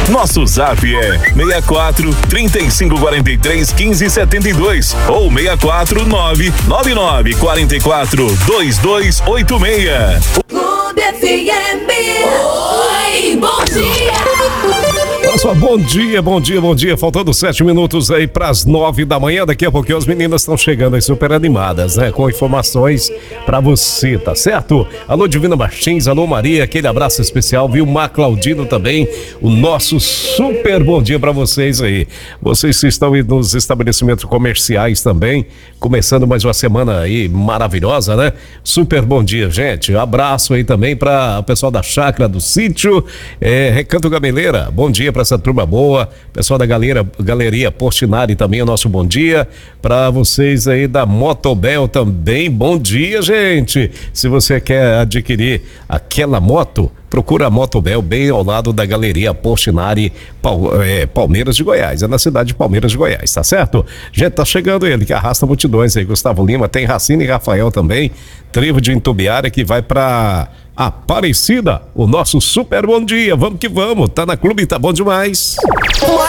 Nosso zap é 64 3543 1572 ou 64 999 44 2286. Clube FM. Oi, bom dia. Pessoal, bom dia. Faltando 7 minutos aí para as 9 da manhã. Daqui a pouquinho as meninas estão chegando aí super animadas, né? Com informações para você, tá certo? Alô, Divina Martins, alô, Maria, aquele abraço especial, viu? Mar Claudino também, o nosso super bom dia para vocês aí. Vocês que estão aí nos estabelecimentos comerciais também, começando mais uma semana aí maravilhosa, né? Super bom dia, gente. Abraço aí também para o pessoal da Chácara do Sítio, Recanto Gameleira. Bom dia para essa turma boa, pessoal da Galeria Portinari também, o nosso bom dia. Para vocês aí da Motobel também, bom dia, gente. Se você quer adquirir aquela moto, procura a Motobel bem ao lado da Galeria Portinari, Palmeiras de Goiás. É na cidade de Palmeiras de Goiás, tá certo? Gente, tá chegando ele, que arrasta multidões aí, Gustavo Lima, tem Racine e Rafael também, Trevo de Intubiara, que vai pra Aparecida, o nosso super bom dia. Vamos que vamos, tá na Clube, tá bom demais.